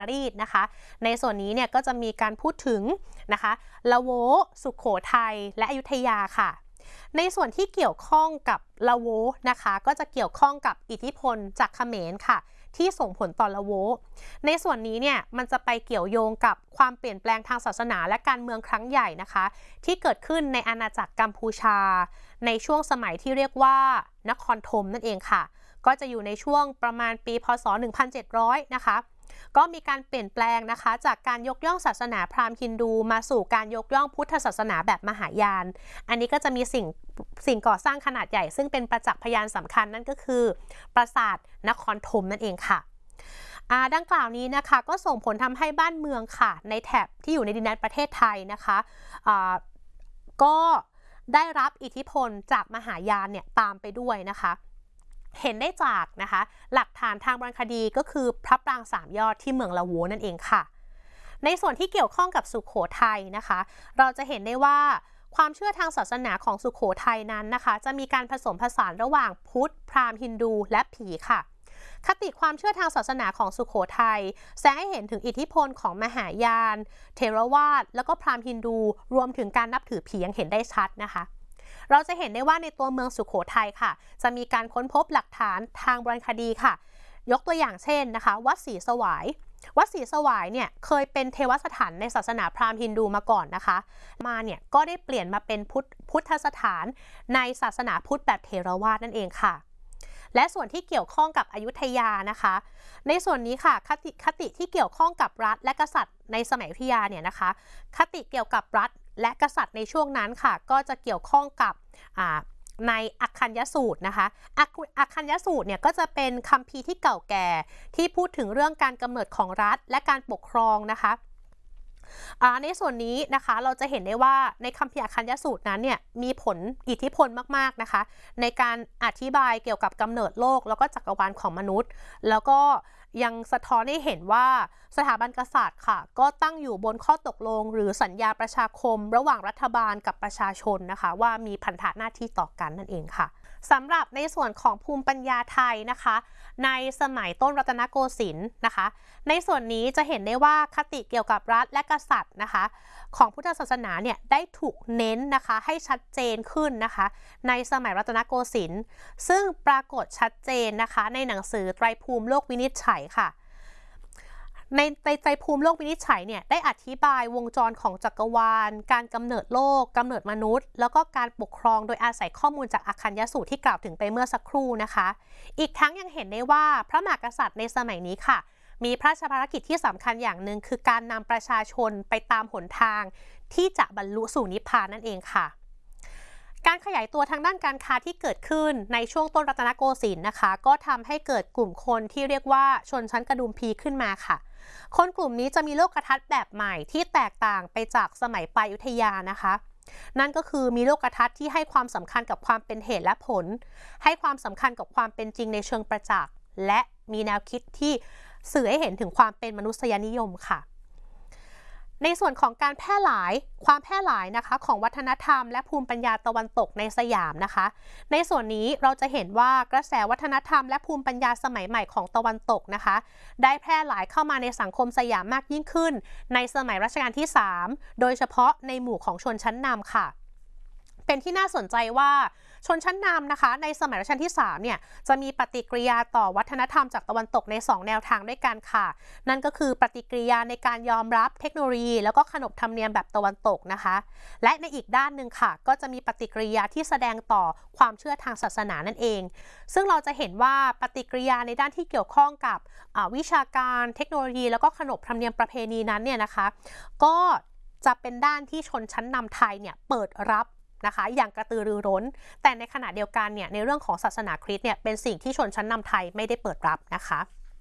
รีดนะคะในส่วนนี้เนี่ยก็จะมีการพูดถึงนะคะละโวสุโขทัยและอยุธยาค่ะในส่วนที่เกี่ยวข้องกับละโวนะคะก็จะเกี่ยวข้องกับอิทธิพลจากเขมรค่ะที่ส่งผลต่อละโวในส่วนนี้เนี่ยมันจะไปเกี่ยวโยงกับความเปลี่ยนแปลงทางศาสนาและการเมืองครั้งใหญ่นะคะที่เกิดขึ้นในอาณาจักรกัมพูชาในช่วงสมัยที่เรียกว่านครธมนั่นเองค่ะก็จะอยู่ในช่วงประมาณปีพ.ศ. 1700นะคะก็มีการเปลี่ยนแปลงนะคะจากการยกย่องศาสนาพราหมณ์ฮินดูมาสู่การยกย่องพุทธศาสนาแบบมหายานอันนี้ก็จะมีสิ่งก่อสร้างขนาดใหญ่ซึ่งเป็นประจักษ์พยานสำคัญนั่นก็คือปราสาทนครธมนั่นเองค่ะดังกล่าวนี้นะคะก็ส่งผลทำให้บ้านเมืองค่ะในแถบที่อยู่ในดินแดนประเทศไทยนะคะก็ได้รับอิทธิพลจากมหายานเนี่ยตามไปด้วยนะคะเห็นได้จากนะคะหลักฐานทางโบราณคดีก็คือพระปรางสามยอดที่เมืองละโวนั่นเองค่ะในส่วนที่เกี่ยวข้องกับสุโขทัยนะคะเราจะเห็นได้ว่าความเชื่อทางศาสนาของสุโขทัยนั้นนะคะจะมีการผสมผสานระหว่างพุทธพราหมณ์ฮินดูและผีค่ะคติความเชื่อทางศาสนาของสุโขทัยแสดงให้เห็นถึงอิทธิพลของมหายานเทรวาสแล้วก็พราหมณ์ฮินดูรวมถึงการนับถือผีอย่างเห็นได้ชัดนะคะเราจะเห็นได้ว่าในตัวเมืองสุโขทัยค่ะจะมีการค้นพบหลักฐานทางโบราณคดีค่ะยกตัวอย่างเช่นนะคะวัดศรีสวายเนี่ยเคยเป็นเทวสถานในศาสนาพราหมณ์ฮินดูมาก่อนนะคะมาเนี่ยก็ได้เปลี่ยนมาเป็นพุทธสถานในศาสนาพุทธแบบเทรวาสนั่นเองค่ะและส่วนที่เกี่ยวข้องกับอยุธยานะคะในส่วนนี้ค่ะคติที่เกี่ยวข้องกับรัฐและกษัตริย์ในสมัยอยุธยาเนี่ยนะคะคติเกี่ยวกับรัฐและกษัตริย์ในช่วงนั้นค่ะก็จะเกี่ยวข้องกับในอักขัญญสูตรนะคะอักขัญญสูตรเนี่ยก็จะเป็นคัมภีร์ที่เก่าแก่ที่พูดถึงเรื่องการกำเนิดของรัฐและการปกครองนะคะในส่วนนี้นะคะเราจะเห็นได้ว่าในคัมภีร์อักขัญญสูตรนั้นเนี่ยมีผลอิทธิพลมากๆนะคะในการอธิบายเกี่ยวกับกำเนิดโลกแล้วก็จักรวาลของมนุษย์แล้วก็ยังสะท้อนให้เห็นว่าสถาบันกษัตริย์ค่ะก็ตั้งอยู่บนข้อตกลงหรือสัญญาประชาคมระหว่างรัฐบาลกับประชาชนนะคะว่ามีพันธหน้าที่ต่อกันนั่นเองค่ะสำหรับในส่วนของภูมิปัญญาไทยนะคะในสมัยต้นรัตนโกสินทร์นะคะในส่วนนี้จะเห็นได้ว่าคติเกี่ยวกับรัฐและกษัตริย์นะคะของพุทธศาสนาเนี่ยได้ถูกเน้นนะคะให้ชัดเจนขึ้นนะคะในสมัยรัตนโกสินทร์ซึ่งปรากฏชัดเจนนะคะในหนังสือไตรภูมิโลกวินิจฉัยค่ะในไตรภูมิโลกวินิจฉัยเนี่ยได้อธิบายวงจรของจักรวาลการกำเนิดโลกกำเนิดมนุษย์แล้วก็การปกครองโดยอาศัยข้อมูลจากอักขัญญสูตรที่กล่าวถึงไปเมื่อสักครู่นะคะอีกทั้งยังเห็นได้ว่าพระมหากษัตริย์ในสมัยนี้ค่ะมีพระราชภารกิจที่สำคัญอย่างหนึ่งคือการนำประชาชนไปตามหนทางที่จะบรรลุสู่นิพพานนั่นเองค่ะการขยายตัวทางด้านการค้าที่เกิดขึ้นในช่วงต้นรัตนโกสินทร์นะคะก็ทำให้เกิดกลุ่มคนที่เรียกว่าชนชั้นกระดุมพีขึ้นมาค่ะคนกลุ่มนี้จะมีโลกทัศน์แบบใหม่ที่แตกต่างไปจากสมัยปลายอยุธยานะคะนั่นก็คือมีโลกทัศน์ที่ให้ความสำคัญกับความเป็นเหตุและผลให้ความสำคัญกับความเป็นจริงในเชิงประจักษ์และมีแนวคิดที่สื่อให้เห็นถึงความเป็นมนุษยนิยมค่ะในส่วนของการความแพร่หลายนะคะของวัฒนธรรมและภูมิปัญญาตะวันตกในสยามนะคะในส่วนนี้เราจะเห็นว่ากระแสวัฒนธรรมและภูมิปัญญาสมัยใหม่ของตะวันตกนะคะได้แพร่หลายเข้ามาในสังคมสยามมากยิ่งขึ้นในสมัยรัชกาลที่3โดยเฉพาะในหมู่ของชนชั้นนำค่ะเป็นที่น่าสนใจว่าชนชั้นนำนะคะในสมัยรัชกาลที่3เนี่ยจะมีปฏิกิริยาต่อวัฒนธรรมจากตะวันตกใน2แนวทางด้วยกันค่ะนั่นก็คือปฏิกิริยาในการยอมรับเทคโนโลยีแล้วก็ขนบธรรมเนียมแบบตะวันตกนะคะและในอีกด้านหนึ่งค่ะก็จะมีปฏิกิริยาที่แสดงต่อความเชื่อทางศาสนานั่นเองซึ่งเราจะเห็นว่าปฏิกิริยาในด้านที่เกี่ยวข้องกับวิชาการเทคโนโลยีแล้วก็ขนบธรรมเนียมประเพณีนั้นเนี่ยนะคะก็จะเป็นด้านที่ชนชั้นนำไทยเนี่ยเปิดรับนะคะอย่างกระตือรือร้นแต่ในขณะเดียวกันเนี่ยในเรื่องของศาสนาคริสต์เนี่ยเป็นสิ่งที่ชนชั้นนำไทยไม่ได้เปิดรับนะคะ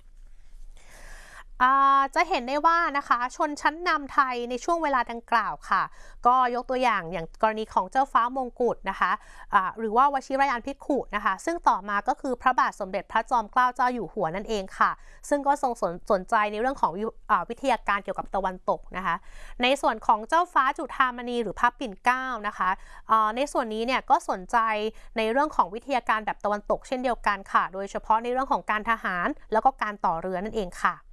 จะเห็นได้ว่านะคะชนชั้นนำไทยในช่วงเวลาดังกล่าวค่ะก็ยกตัวอย่างกรณีของเจ้าฟ้ามงกุฎนะคะหรือว่าวชิรยานภิกขุนะคะซึ่งต่อมาก็คือพระบาทสมเด็จพระจอมเกล้าเจ้าอยู่หัวนั่นเองค่ะซึ่งก็ทรงสนใจในเรื่องของวิทยาการเกี่ยวกับตะวันตกนะคะในส่วนของเจ้าฟ้าจุฑามณีหรือพระปิ่นเกล้านะคะในส่วนนี้เนี่ยก็สนใจในเรื่องของวิทยาการแบบตะวันตกเช่นเดียวกันค่ะโดยเฉพาะในเรื่องของการทหารแล้วก็การต่อเรือนั่นเองค่ะ